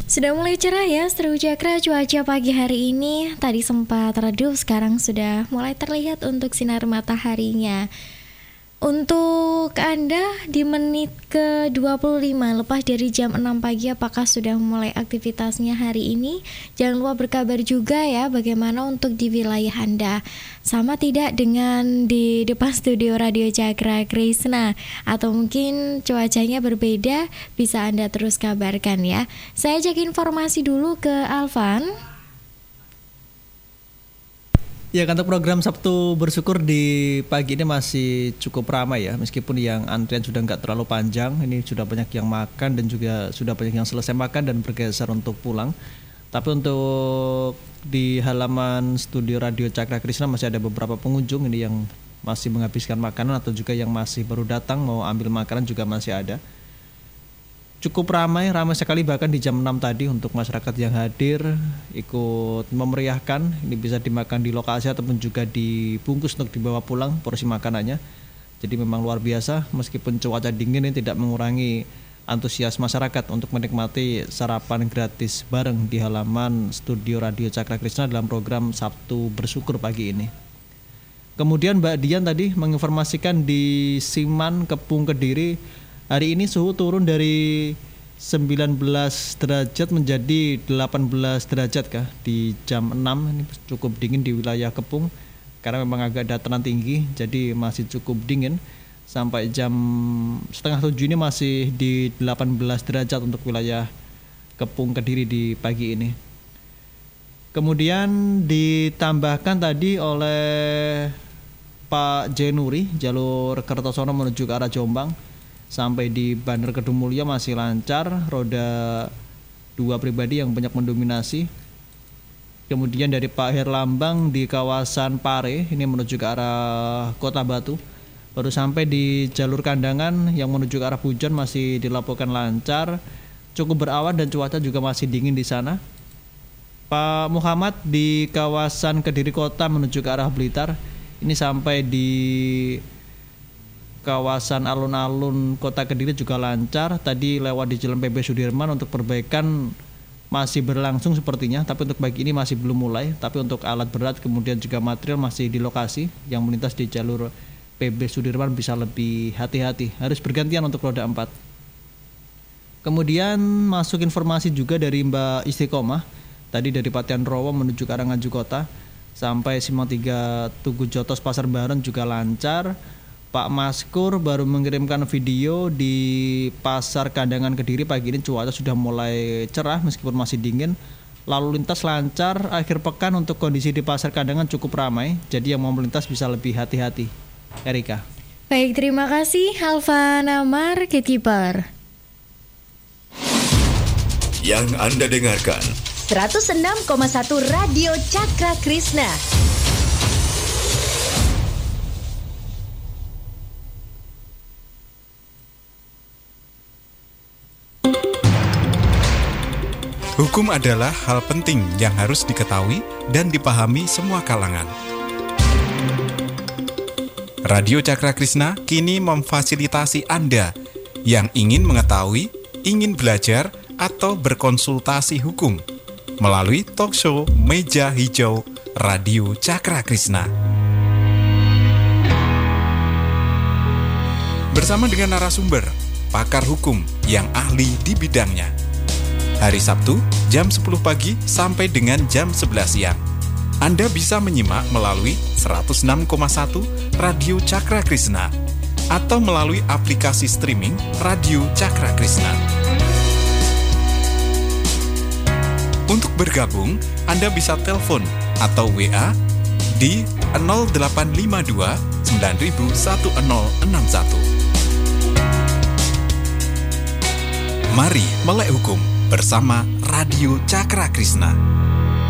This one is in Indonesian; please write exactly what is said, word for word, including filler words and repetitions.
Sudah mulai cerah ya Seru Cakra cuaca pagi hari ini. Tadi sempat redup, sekarang sudah mulai terlihat untuk sinar mataharinya. Untuk Anda di menit ke dua puluh lima lepas dari jam enam pagi, apakah sudah mulai aktivitasnya hari ini? Jangan lupa berkabar juga ya bagaimana untuk di wilayah Anda. Sama tidak dengan di depan studio Radio Cakra Krishna, atau mungkin cuacanya berbeda, bisa Anda terus kabarkan ya. Saya cek informasi dulu ke Alvan. Ya, untuk program Sabtu Bersyukur di pagi ini masih cukup ramai ya. Meskipun yang antrian sudah nggak terlalu panjang, ini sudah banyak yang makan dan juga sudah banyak yang selesai makan dan bergeser untuk pulang. Tapi untuk di halaman studio Radio Cakra Krishna masih ada beberapa pengunjung ini yang masih menghabiskan makanan atau juga yang masih baru datang mau ambil makanan juga masih ada. Cukup ramai, ramai sekali bahkan di jam enam tadi untuk masyarakat yang hadir ikut memeriahkan. Ini bisa dimakan di lokasi ataupun juga dibungkus untuk dibawa pulang porsi makanannya. Jadi memang luar biasa, meskipun cuaca dingin ini tidak mengurangi antusias masyarakat untuk menikmati sarapan gratis bareng di halaman studio Radio Cakra Krishna dalam program Sabtu Bersyukur pagi ini. Kemudian Mbak Dian tadi menginformasikan di Siman, Kepung, Kediri, hari ini suhu turun dari sembilan belas derajat menjadi delapan belas derajat kah di jam enam. Ini cukup dingin di wilayah Kepung karena memang agak dataran tinggi, jadi masih cukup dingin. Sampai jam setengah tujuh ini masih di delapan belas derajat untuk wilayah Kepung, Kediri di pagi ini. Kemudian ditambahkan tadi oleh Pak Jenuri, jalur Kertosono menuju ke arah Jombang sampai di Bandar Kedungmulyo masih lancar, roda dua pribadi yang banyak mendominasi. Kemudian dari Pak Herlambang di kawasan Pare ini menuju ke arah Kota Batu, baru sampai di jalur Kandangan yang menuju ke arah Pujon masih dilaporkan lancar, cukup berawan dan cuaca juga masih dingin di sana. Pak Muhammad di kawasan Kediri Kota menuju ke arah Blitar ini sampai di kawasan alun-alun Kota Kediri juga lancar. Tadi lewat di Jalan P B Sudirman untuk perbaikan masih berlangsung sepertinya, tapi untuk pagi ini masih belum mulai. Tapi untuk alat berat kemudian juga material masih di lokasi. Yang melintas di jalur P B Sudirman bisa lebih hati-hati, harus bergantian untuk roda empat. Kemudian masuk informasi juga dari Mbak Istiqomah, tadi dari Patian Rowo menuju ke arah Nganjuk Kota sampai Simpang tiga Tugu Jotos Pasar Baron juga lancar. Pak Maskur baru mengirimkan video di Pasar Kandangan Kediri pagi ini cuaca sudah mulai cerah meskipun masih dingin. Lalu lintas lancar, akhir pekan untuk kondisi di Pasar Kandangan cukup ramai, jadi yang mau melintas bisa lebih hati-hati. Erika. Baik, terima kasih Alfa Namar, Gatekeeper. Yang Anda dengarkan seratus enam koma satu Radio Cakra Krishna. Hukum adalah hal penting yang harus diketahui dan dipahami semua kalangan. Radio Cakra Krishna kini memfasilitasi Anda yang ingin mengetahui, ingin belajar, atau berkonsultasi hukum melalui talk show Meja Hijau Radio Cakra Krishna. Bersama dengan narasumber, pakar hukum yang ahli di bidangnya. Hari Sabtu, jam sepuluh pagi sampai dengan jam sebelas siang. Anda bisa menyimak melalui seratus enam koma satu Radio Cakra Krishna atau melalui aplikasi streaming Radio Cakra Krishna. Untuk bergabung, Anda bisa telepon atau W A di nol delapan lima dua sembilan satu nol enam satu. Mari melek hukum bersama Radio Cakra Krishna.